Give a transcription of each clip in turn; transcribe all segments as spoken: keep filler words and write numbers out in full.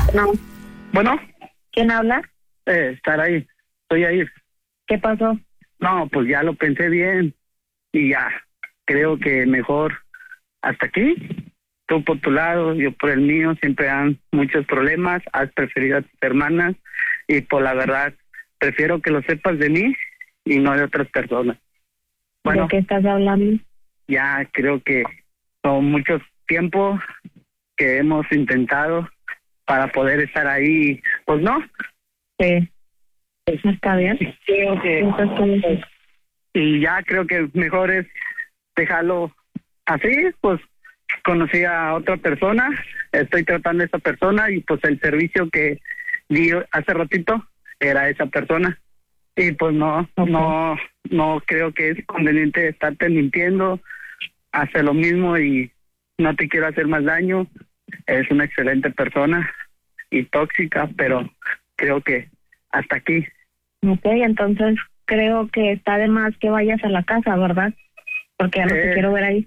No. Bueno, ¿Quién habla? eh, estar ahí, estoy ahí. ¿Qué pasó? No, pues ya lo pensé bien y ya, creo que mejor hasta aquí. Tú por tu lado, yo por el mío, siempre dan muchos problemas, has preferido a tus hermanas y por la verdad, prefiero que lo sepas de mí y no de otras personas. Bueno, ¿De qué estás hablando? ya creo que son muchos tiempos que hemos intentado para poder estar ahí, pues no. Sí. ¿Está bien? Creo que Entonces, y ya creo que mejor es dejarlo así, pues conocí a otra persona, estoy tratando a esa persona y pues el servicio que di hace ratito era esa persona y pues no, Okay. no, no creo que es conveniente estarte mintiendo, hace lo mismo y no te quiero hacer más daño, es una excelente persona y tóxica, pero creo que hasta aquí. ok, entonces creo que está de más que vayas a la casa, ¿verdad? Porque ya no te Eh, quiero ver ahí.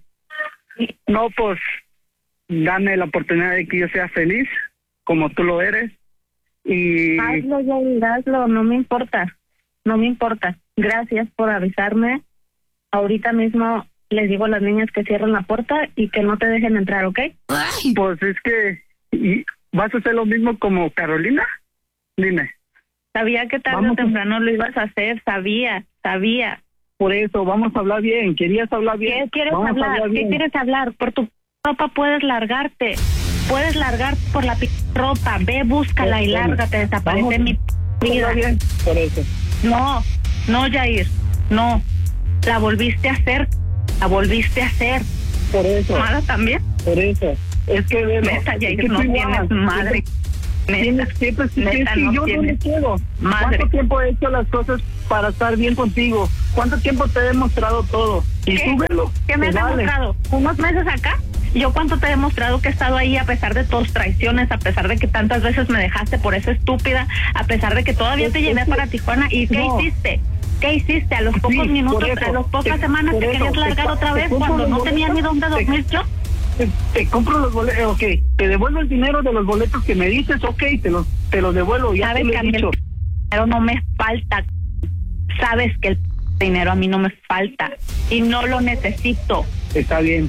No, pues dame la oportunidad de que yo sea feliz como tú lo eres y Hazlo, Yair, hazlo, no me importa, no me importa. Gracias por avisarme. Ahorita mismo les digo a las niñas que cierren la puerta y que no te dejen entrar, ¿ok? pues es que y, ¿vas a hacer lo mismo como Carolina? Dime. Sabía que tarde Vamos o a- temprano lo ibas a hacer, sabía, sabía. Por eso, vamos a hablar bien. ¿Querías hablar bien? ¿Qué quieres Vamos a hablar? ¿Qué bien. quieres hablar? Por tu ropa puedes largarte. Puedes largar por la p ropa. Ve, búscala y Bueno, lárgate, desaparece vamos- en mi vida. Habla bien. Por eso. No, no, Yair, no. La volviste a hacer, la volviste a hacer. Por eso. ¿Mala también? Por eso. Es que velo, Neta, es Yair, que no tú tienes igual, madre. Neta, Tienes siempre, es neta, que no yo no tienes me quiero. madre. ¿Cuánto tiempo he hecho las cosas para estar bien contigo? ¿Cuánto tiempo te he demostrado todo? Y ¿Qué? tú velo. ¿Qué me has te vale. demostrado? ¿Unos meses acá? ¿Yo cuánto te he demostrado que he estado ahí a pesar de tus traiciones, a pesar de que tantas veces me dejaste por esa estúpida, a pesar de que todavía Es- te es llevé que- para Tijuana? ¿Y qué no. hiciste? ¿Qué hiciste? A los Sí, pocos por minutos, eso, a las pocas te- semanas por te eso, querías te largar pa- otra te vez compro cuando los no tenía ni boletos, dónde te- dormir yo. Te, te compro los boletos, ok, te devuelvo el dinero de los boletos que me dices, ok, te los, te los devuelvo, ya te Sabes lo que he a mí dicho. el dinero no me falta. Sabes que el dinero a mí no me falta y no lo necesito. Está bien.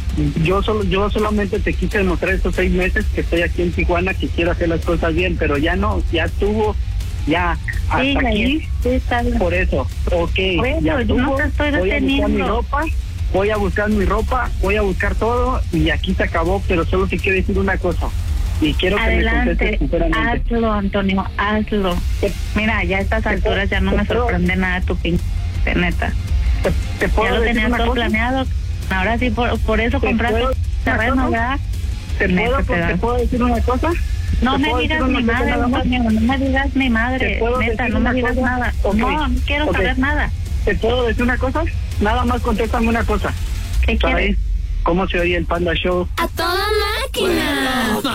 Yo solo, yo solamente te quise demostrar estos seis meses que estoy aquí en Tijuana, que quiero hacer las cosas bien, pero ya no, ya estuvo, ya hasta Sí, aquí, sí, está bien. por eso, ok, Bueno, ya yo no estuvo, te estoy voy a buscar mi deteniendo. ropa, voy a buscar mi ropa, voy a buscar todo y aquí se acabó, pero solo te quiero decir una cosa y quiero que me Adelante, contestes sinceramente. hazlo, Antonio, hazlo. Mira, ya a estas alturas ya no me sorprende nada tu pinche, neta. ¿Te, te Ya puedo lo decir tenías una todo cosa? planeado. Ahora sí, por, por eso ¿Te compraste puedo- terreno, una cosa? ¿verdad? ¿Te Neta, puedo, te da. ¿Te puedo decir una cosa? No ¿Te me puedo decir digas una mi cosa madre, nada más? Antonio, no me digas mi ¿Te madre, puedo neta, decir no me una digas cosa? nada. Ok, No, no quiero ok. saber nada. ¿Te puedo decir una cosa? Nada más contéstame una cosa. ¿Qué ¿Sabes quieres? cómo se oye el Panda Show? ¡A toda máquina!